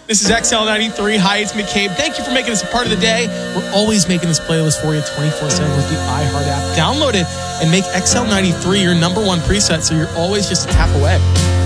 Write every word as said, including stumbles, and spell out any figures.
This is X L ninety-three. Hi, it's McCabe. Thank you for making this a part of the day. We're always making this playlist for you twenty-four seven with the iHeart app. Download it and make X L ninety-three your number one preset so you're always just a tap away.